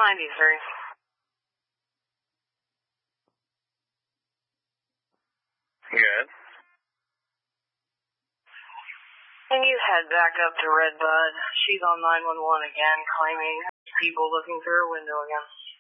93. Good. Can you head back up to Redbud? She's on 911 again, claiming people looking through her window again.